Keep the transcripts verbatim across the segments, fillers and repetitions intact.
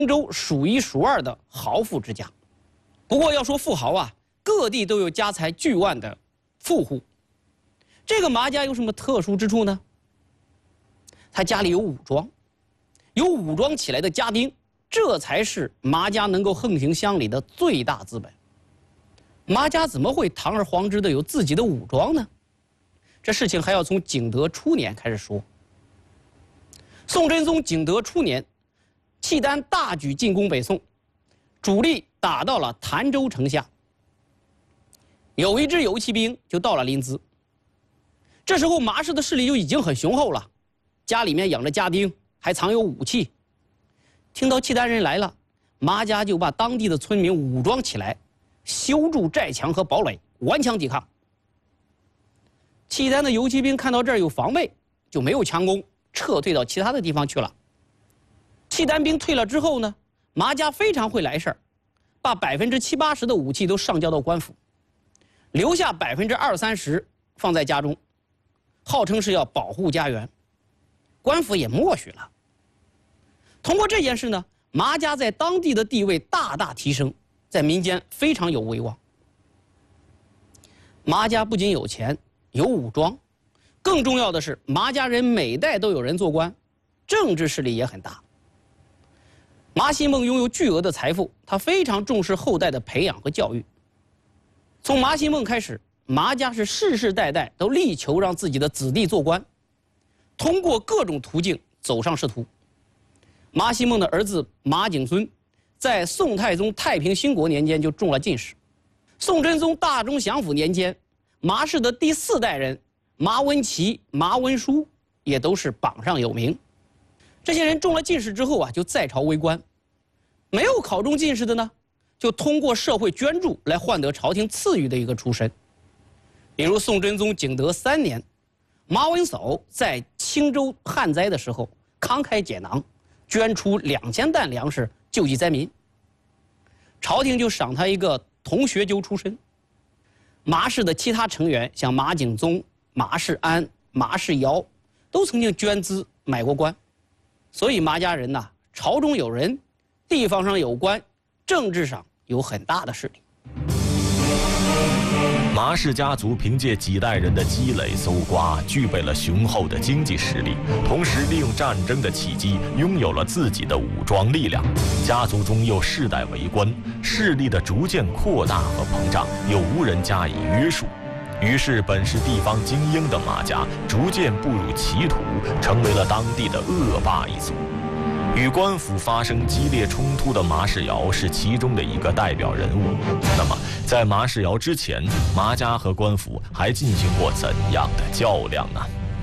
州数一数二的豪富之家。不过要说富豪啊，各地都有家财巨万的富户。这个麻家有什么特殊之处呢？他家里有武装，有武装起来的家丁，这才是麻家能够横行乡里的最大资本。麻家怎么会堂而皇之的有自己的武装呢？这事情还要从景德初年开始说。宋真宗景德初年，契丹大举进攻北宋，主力打到了潭州城下。有一支游骑兵就到了临淄。这时候麻氏的势力就已经很雄厚了，家里面养着家丁，还藏有武器。听到契丹人来了，麻家就把当地的村民武装起来，修筑寨墙和堡垒，顽强抵抗。契丹的游骑兵看到这儿有防备，就没有强攻，撤退到其他的地方去了。契丹兵退了之后呢，麻家非常会来事儿，把百分之七八十的武器都上交到官府，留下百分之二三十放在家中，号称是要保护家园。官府也默许了。通过这件事呢，麻家在当地的地位大大提升，在民间非常有威望。麻家不仅有钱有武装，更重要的是麻家人每代都有人做官，政治势力也很大。麻西梦拥有巨额的财富，他非常重视后代的培养和教育。从麻西梦开始，麻家是世世代代都力求让自己的子弟做官，通过各种途径走上仕途。麻西梦的儿子麻景尊，在宋太宗太平兴国年间就中了进士。宋真宗大中祥符年间，麻氏的第四代人麻文琪、麻文书也都是榜上有名。这些人中了进士之后啊，就在朝为官。没有考中进士的呢，就通过社会捐助来换得朝廷赐予的一个出身。比如宋真宗景德三年，麻文嫂在青州旱灾的时候慷慨解囊，捐出两千担粮食救济灾民，朝廷就赏他一个同学究出身。麻氏的其他成员像麻景宗、麻世安、麻世尧，都曾经捐资买过官。所以麻家人呐，朝中有人，地方上有官，政治上有很大的势力。 麻氏家族凭借几代人的积累搜刮，具备了雄厚的经济实力，同时利用战争的契机，拥有了自己的武装力量。家族中又世代为官，势力的逐渐扩大和膨胀，又无人加以约束。于是，本是地方精英的麻家逐渐步入歧途，成为了当地的恶霸一族。与官府发生激烈冲突的麻世尧是其中的一个代表人物。那么，在麻世尧之前，麻家和官府还进行过怎样的较量呢？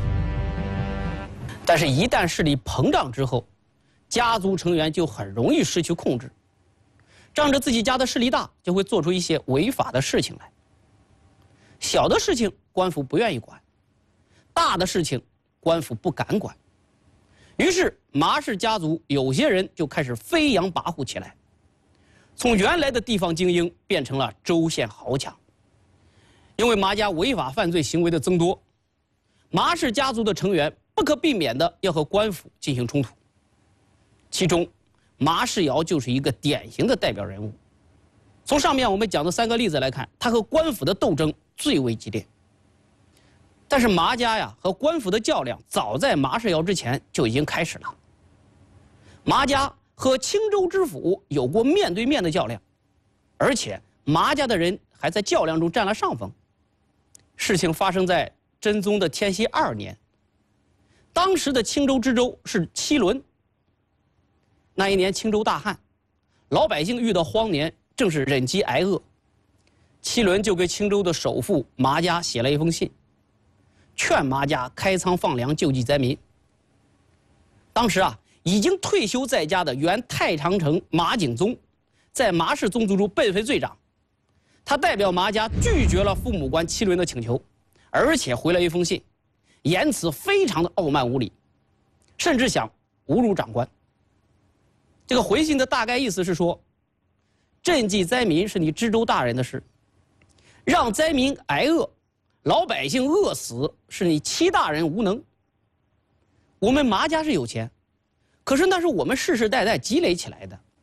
但是，一旦势力膨胀之后，家族成员就很容易失去控制，仗着自己家的势力大，就会做出一些违法的事情来。小的事情官府不愿意管，大的事情官府不敢管。于是麻氏家族有些人就开始飞扬跋扈起来，从原来的地方精英变成了州县豪强。因为麻家违法犯罪行为的增多，麻氏家族的成员不可避免的要和官府进行冲突。其中麻世尧就是一个典型的代表人物。从上面我们讲的三个例子来看，他和官府的斗争最为激烈。但是麻家呀和官府的较量早在麻世尧之前就已经开始了。麻家和青州知府有过面对面的较量，而且麻家的人还在较量中占了上风。事情发生在真宗的天熙二年，当时的青州知州是七伦。那一年青州大旱，老百姓遇到荒年，正是忍饥挨饿。七伦就给青州的首富麻家写了一封信，劝麻家开仓放粮救济灾民。当时啊，已经退休在家的原太常城麻景宗，在麻氏宗族中辈分最长，他代表麻家拒绝了父母官七伦的请求，而且回了一封信，言辞非常的傲慢无礼，甚至想侮辱长官。这个回信的大概意思是说，赈济灾民是你知州大人的事，让灾民挨饿，老百姓饿死是你戚大人无能。我们麻家是有钱，可是那是我们世世代代积累起来的，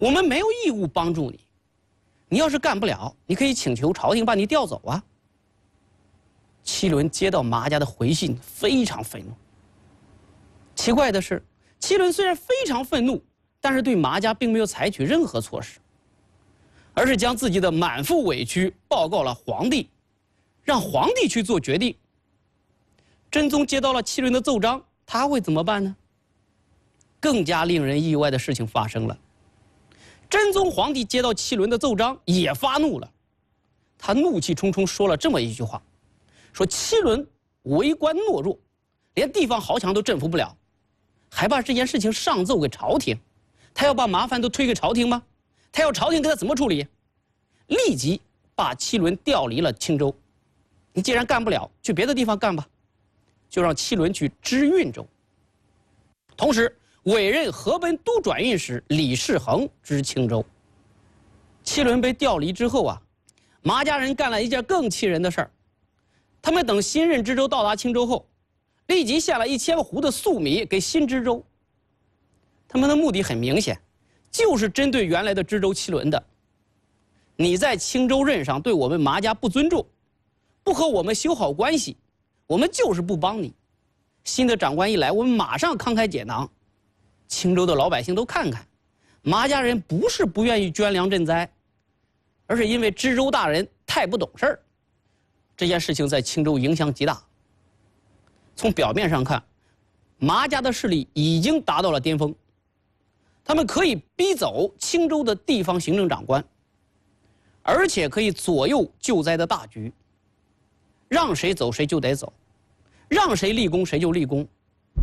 我们没有义务帮助你。你要是干不了，你可以请求朝廷把你调走啊。”戚伦接到麻家的回信，非常愤怒。奇怪的是，戚伦虽然非常愤怒，但是对麻家并没有采取任何措施，而是将自己的满腹委屈报告了皇帝，让皇帝去做决定。真宗接到了戚伦的奏章，他会怎么办呢？更加令人意外的事情发生了。真宗皇帝接到戚伦的奏章也发怒了，他怒气冲冲说了这么一句话，说戚伦为官懦弱，连地方豪强都征服不了，还把这件事情上奏给朝廷，他要把麻烦都推给朝廷吗？他要朝廷给他怎么处理？立即把戚伦调离了青州。你既然干不了，去别的地方干吧，就让戚伦去知运州。同时委任河本都转运使李世恒知青州。戚伦被调离之后啊，麻家人干了一件更气人的事儿。他们等新任知州到达青州后，立即献了一千斛的粟米给新知州。他们的目的很明显，就是针对原来的知州戚伦的。你在青州任上对我们麻家不尊重，不和我们修好关系，我们就是不帮你。新的长官一来，我们马上慷慨解囊。青州的老百姓都看看，麻家人不是不愿意捐粮赈灾，而是因为知州大人太不懂事儿。这件事情在青州影响极大。从表面上看，麻家的势力已经达到了巅峰，他们可以逼走青州的地方行政长官，而且可以左右救灾的大局，让谁走谁就得走，让谁立功谁就立功。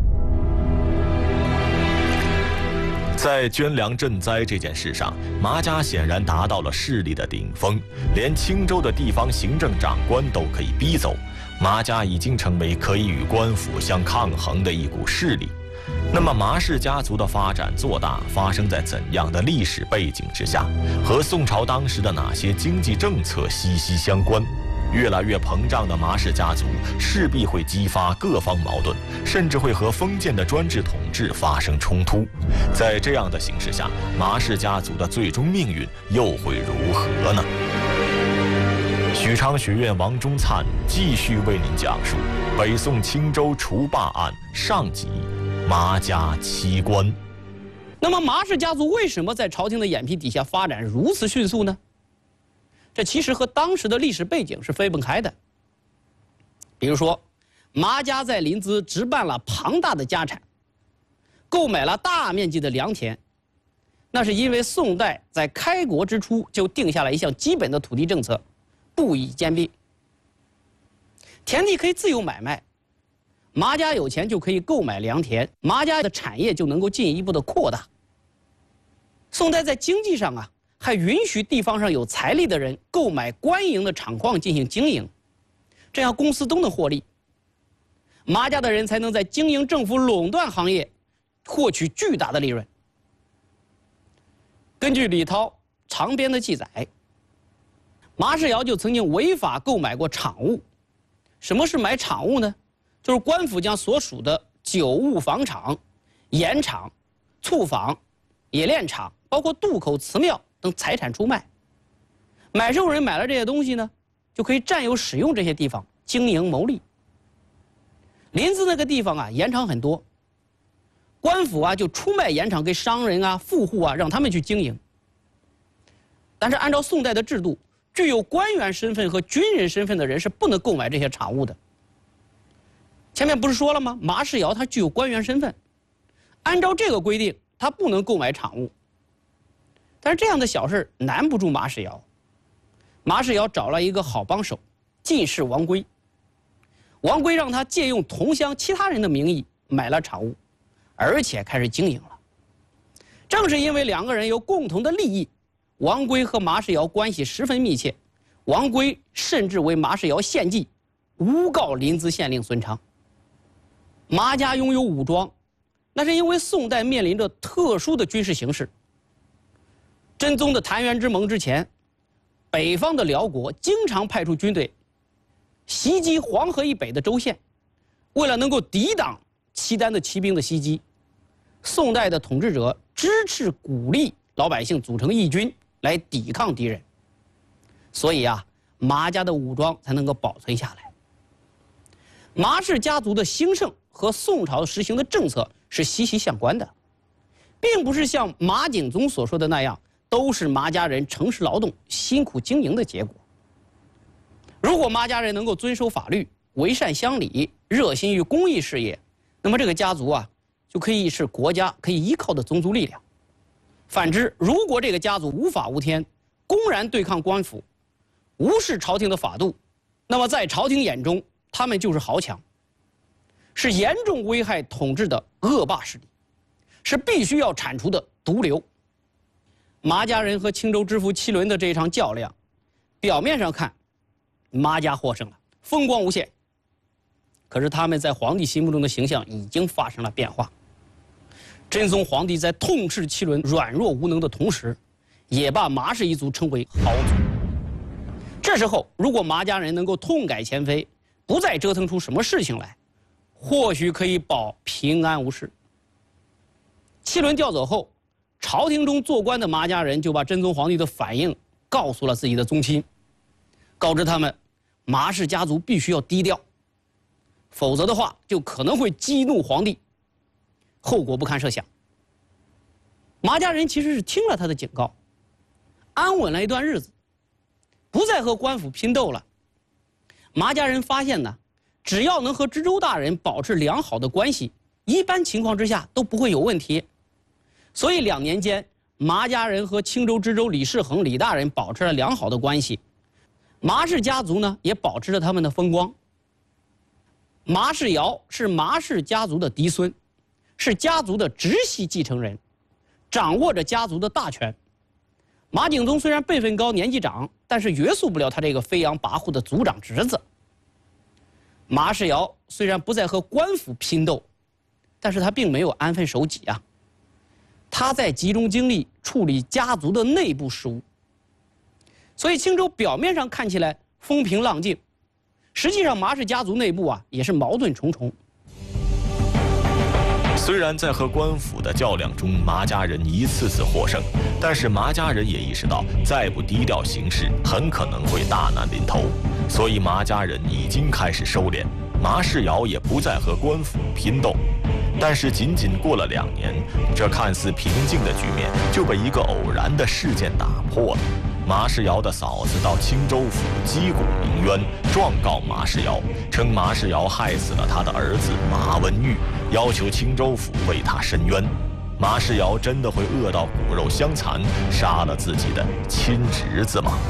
在捐粮赈灾这件事上，麻家显然达到了势力的顶峰，连青州的地方行政长官都可以逼走。麻家已经成为可以与官府相抗衡的一股势力。那么麻氏家族的发展做大发生在怎样的历史背景之下？和宋朝当时的哪些经济政策息息相关？越来越膨胀的麻氏家族势必会激发各方矛盾，甚至会和封建的专制统治发生冲突。在这样的形势下，麻氏家族的最终命运又会如何呢？许昌学院王忠灿继续为您讲述北宋青州除霸案上集：麻家七官。 那么麻氏家族为什么在朝廷的眼皮底下发展如此迅速呢？这其实和当时的历史背景是分不开的。比如说，麻家在临淄置办了庞大的家产，购买了大面积的良田，那是因为宋代在开国之初就定下了一项基本的土地政策：不以兼并。田地可以自由买卖，麻家有钱就可以购买良田，麻家的产业就能够进一步的扩大。宋代在经济上啊，还允许地方上有财力的人购买官营的厂矿进行经营，这样公司都能获利，麻家的人才能在经营政府垄断行业获取巨大的利润。根据李涛长编的记载，麻世尧就曾经违法购买过厂物。什么是买厂物呢？就是官府将所属的酒物坊厂、盐厂、醋坊、冶炼厂，包括渡口祠庙等财产出卖。买受人买了这些东西呢，就可以占有使用这些地方，经营牟利。临淄那个地方啊，盐场很多，官府啊就出卖盐场给商人啊、富户啊，让他们去经营。但是按照宋代的制度，具有官员身份和军人身份的人是不能购买这些产物的。前面不是说了吗？麻世尧他具有官员身份，按照这个规定，他不能购买产物。但是这样的小事难不住麻世尧。麻世尧找了一个好帮手，进士王圭。王圭让他借用同乡其他人的名义买了产物，而且开始经营了。正是因为两个人有共同的利益，王圭和麻世尧关系十分密切。王圭甚至为麻世尧献计，诬告临淄县令孙昌。麻家拥有武装，那是因为宋代面临着特殊的军事形势。真宗的澶渊之盟之前，北方的辽国经常派出军队袭击黄河以北的州县。为了能够抵挡契丹的骑兵的袭击，宋代的统治者支持鼓励老百姓组成义军来抵抗敌人。所以啊，麻家的武装才能够保存下来。麻氏家族的兴盛和宋朝实行的政策是息息相关的，并不是像马景宗所说的那样，都是麻家人诚实劳动、辛苦经营的结果。如果麻家人能够遵守法律、为善乡里、热心于公益事业，那么这个家族啊，就可以是国家可以依靠的宗族力量。反之，如果这个家族无法无天，公然对抗官府，无视朝廷的法度，那么在朝廷眼中，他们就是豪强，是严重危害统治的恶霸势力，是必须要铲除的毒瘤。麻家人和青州知府祁伦的这一场较量，表面上看，麻家获胜了，风光无限。可是他们在皇帝心目中的形象已经发生了变化。真宗皇帝在痛斥祁伦软弱无能的同时，也把麻氏一族称为豪族。这时候，如果麻家人能够痛改前非，不再折腾出什么事情来，或许可以保平安无事。祁伦调走后，朝廷中做官的麻家人就把真宗皇帝的反应告诉了自己的宗亲，告知他们，麻氏家族必须要低调，否则的话就可能会激怒皇帝，后果不堪设想。麻家人其实是听了他的警告，安稳了一段日子，不再和官府拼斗了。麻家人发现呢，只要能和知州大人保持良好的关系，一般情况之下都不会有问题。所以两年间，麻家人和青州知州李世恒李大人保持了良好的关系，麻氏家族呢也保持着他们的风光。麻世尧是麻氏家族的嫡孙，是家族的直系继承人，掌握着家族的大权。马景宗虽然辈分高、年纪长，但是约束不了他这个飞扬跋扈的族长侄子。麻世尧虽然不再和官府拼斗，但是他并没有安分守己啊，他在集中精力处理家族的内部事务。所以青州表面上看起来风平浪静，实际上麻氏家族内部啊也是矛盾重重。 虽然在和官府的较量中，麻家人一次次获胜，但是麻家人也意识到，再不低调行事，很可能会大难临头。所以麻家人已经开始收敛，麻世尧也不再和官府拼斗。但是仅仅过了两年，这看似平静的局面就被一个偶然的事件打破了。麻世尧的嫂子到青州府击鼓鸣冤，状告麻世尧，称麻世尧害死了他的儿子麻文玉，要求青州府为他伸冤。麻世尧真的会饿到骨肉相残，杀了自己的亲侄子吗？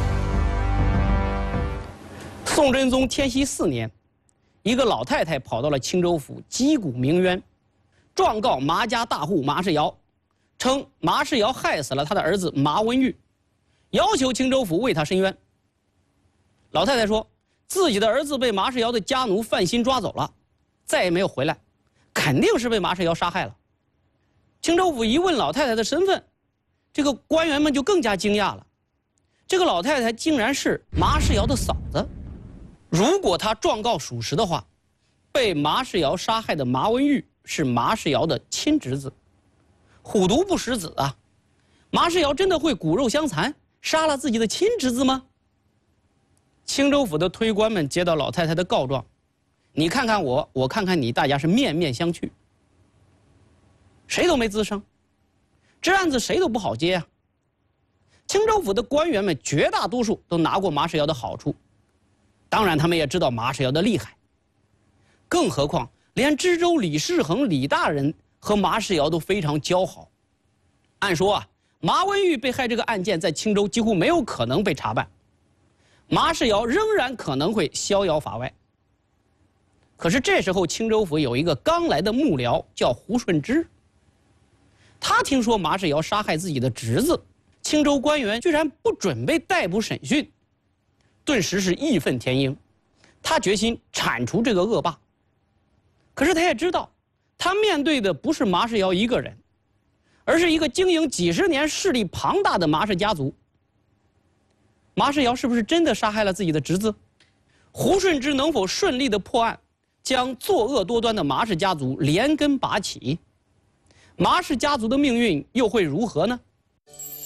宋真宗天禧四年，一个老太太跑到了青州府击鼓鸣冤，状告麻家大户麻世尧，称麻世尧害死了他的儿子麻文玉，要求青州府为他伸冤。老太太说，自己的儿子被麻世尧的家奴范新抓走了，再也没有回来，肯定是被麻世尧杀害了。青州府一问老太太的身份，这个官员们就更加惊讶了，这个老太太竟然是麻世尧的嫂子。如果她状告属实的话，被麻世尧杀害的麻文玉是麻世尧的亲侄子，虎毒不食子啊！麻世尧真的会骨肉相残，杀了自己的亲侄子吗？青州府的推官们接到老太太的告状，你看看我，我看看你，大家是面面相觑，谁都没吱声，这案子谁都不好接啊。青州府的官员们绝大多数都拿过麻世尧的好处，当然他们也知道麻世尧的厉害，更何况连知州李世恒李大人和麻世尧都非常交好。按说啊，麻文玉被害这个案件在青州几乎没有可能被查办，麻世尧仍然可能会逍遥法外。可是这时候青州府有一个刚来的幕僚叫胡顺之，他听说麻世尧杀害自己的侄子，青州官员居然不准备逮捕审讯，顿时是义愤填膺，他决心铲除这个恶霸。可是他也知道，他面对的不是麻世尧一个人，而是一个经营几十年、势力庞大的麻氏家族。麻世尧是不是真的杀害了自己的侄子？胡顺之能否顺利的破案，将作恶多端的麻氏家族连根拔起？麻氏家族的命运又会如何呢？